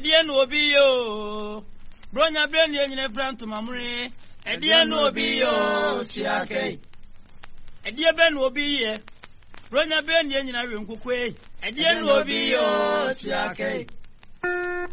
edie no obi yo bronya brand ye nyine branto mamre edie no obi yo siake edie be no obi ye bronya brand ye nyina we nkokwe edie no obi yo siake